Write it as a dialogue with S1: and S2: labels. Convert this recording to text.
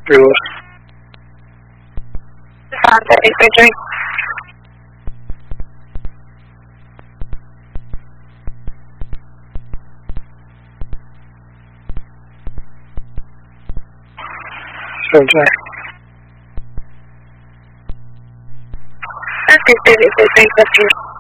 S1: Yours.
S2: Ready for drink.
S1: Soldier.
S2: Okay, 30 for drink,